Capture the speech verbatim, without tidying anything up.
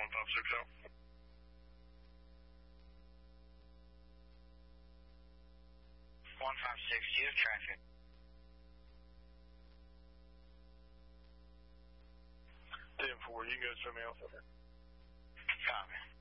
one five six zero. one five six, you have traffic. ten four, you can go to somebody else over there. Copy.